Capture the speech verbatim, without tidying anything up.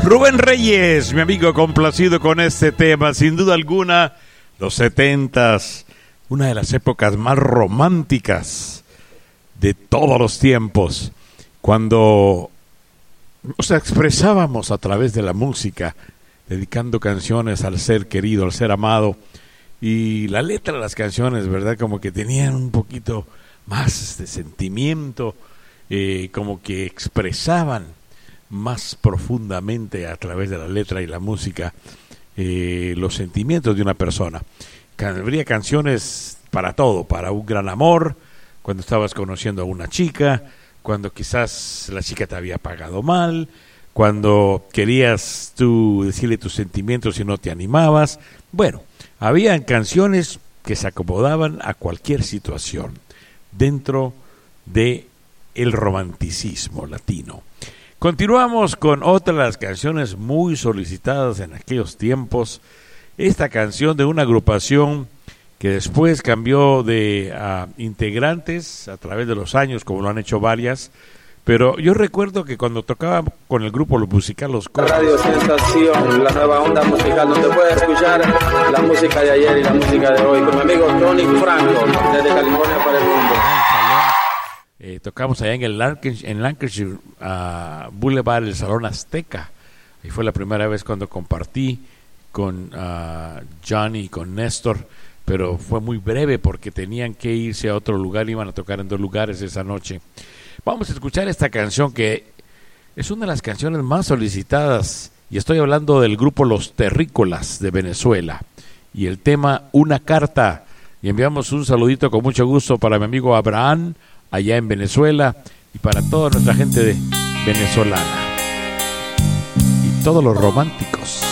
Rubén Reyes, mi amigo, complacido con este tema, sin duda alguna, los setentas, una de las épocas más románticas de todos los tiempos, cuando nos expresábamos a través de la música, dedicando canciones al ser querido, al ser amado, y la letra de las canciones, ¿verdad? Como que tenían un poquito más de sentimiento, eh, como que expresaban más profundamente a través de la letra y la música eh, los sentimientos de una persona. Habría canciones para todo, para un gran amor, cuando estabas conociendo a una chica, cuando quizás la chica te había pagado mal, cuando querías tú decirle tus sentimientos y no te animabas. Bueno, habían canciones que se acomodaban a cualquier situación dentro de el romanticismo latino. Continuamos con otra de las canciones muy solicitadas en aquellos tiempos. Esta canción de una agrupación que después cambió de uh, integrantes a través de los años, como lo han hecho varias. Pero yo recuerdo que cuando tocaba con el grupo musical Los Cocos, Radio Sensación, la nueva onda musical, donde puedes escuchar la música de ayer y la música de hoy, con mi amigo Tony Franco, desde California para el mundo. Eh, tocamos allá en el Lancashire, en Lancashire uh, Boulevard, el Salón Azteca. Y fue la primera vez cuando compartí con uh, Johnny y con Néstor, pero fue muy breve porque tenían que irse a otro lugar, iban a tocar en dos lugares esa noche. Vamos a escuchar esta canción que es una de las canciones más solicitadas, y estoy hablando del grupo Los Terrícolas de Venezuela, y el tema Una Carta. Y enviamos un saludito con mucho gusto para mi amigo Abraham, allá en Venezuela, y para toda nuestra gente de venezolana y todos los románticos.